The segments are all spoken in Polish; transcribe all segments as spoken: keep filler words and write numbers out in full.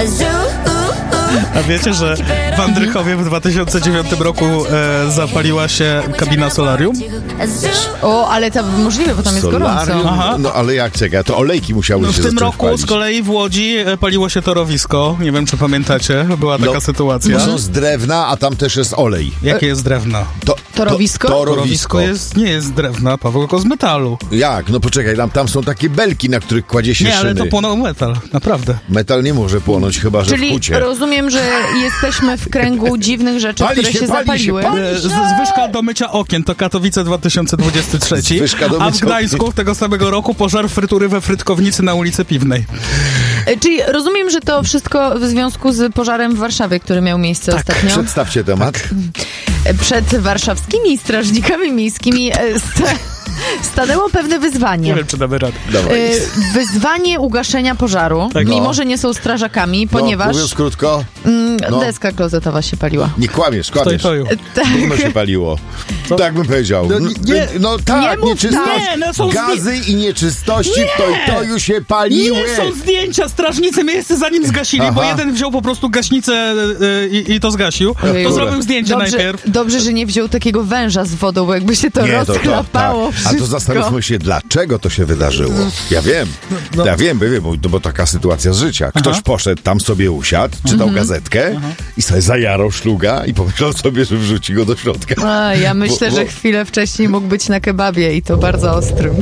A wiecie, że w Andrychowie w dwa tysiące dziewiątym roku e, zapaliła się kabina solarium? O, ale to możliwe, bo tam jest Solarium? gorąco. Aha. No ale jak, czekaj, to olejki musiały No, się w tym zacząć roku palić. z kolei w Łodzi e, paliło się torowisko. Nie wiem, czy pamiętacie, była taka No, sytuacja. Są z drewna, a tam też jest olej. Jakie jest drewno? To, Torowisko? To, Torowisko torowisko. jest, nie jest z drewna, Paweł, tylko z metalu. Jak? No poczekaj, tam, tam są takie belki, na których kładzie się Nie, ale szyny. to płonął metal, naprawdę. Metal nie może płonąć, chyba że w Czyli hucie. rozumiem, że jesteśmy w kręgu dziwnych rzeczy, Pali które się, się, pali się, zapaliły. pali E, z- Zwyżka do mycia okien to Katowice dwa tysiące dwudziesty trzeci, Zwyżka do a w mycia Gdańsku tego samego roku pożar frytury we frytkownicy na ulicy Piwnej. E, Czyli rozumiem, że to wszystko w związku z pożarem w Warszawie, który miał miejsce ostatnio. Przedstawcie temat. E, Przed warszawskimi strażnikami miejskimi e, sta- stanęło pewne wyzwanie. Nie wiem, czy damy radę. Dawaj. E, Wyzwanie ugaszenia pożaru, Tak. mimo No. że nie są strażakami, No, ponieważ mówiąc krótko, mm, no. deska klozetowa się paliła. nie kłamiesz, Stoi, kłamiesz. toju. Tak. Trudno się paliło. Co? Tak bym powiedział. No, No, nie- no nie tak, mów nieczystość. tak. Nie, no są gazy i nieczystości w to i toju się paliły. Nie są zdjęcia, strażnicy miejsce zanim zgasili, Aha. bo jeden wziął po prostu gaśnicę y, i, i to zgasił. Ojej. To zrobił zdjęcie Dobrze, najpierw. dobrze, że nie wziął takiego węża z wodą, bo jakby się to Nie, to, to, rozchlapało tak. A wszystko. to zastanówmy się, dlaczego to się wydarzyło. Ja wiem, No. ja wiem, wiem, bo, bo taka sytuacja z życia. Ktoś Aha. poszedł tam sobie usiadł, czytał gazetkę i sobie zajarał szluga i pomyślał sobie, że wrzuci go do środka. A, ja myślę, Bo- że bo- chwilę wcześniej mógł być na kebabie i to bardzo ostrym.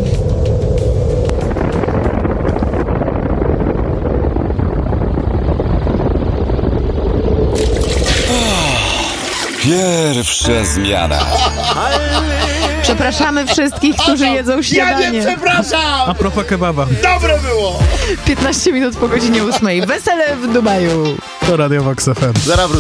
Pierwsza zmiana. Przepraszamy wszystkich, którzy jedzą śniadanie. przepraszam! A propos kebaba, Dobre było! piętnaście minut po godzinie ósmej. Wesele w Dubaju. to Radio Vox F M. Zaraz wrócę.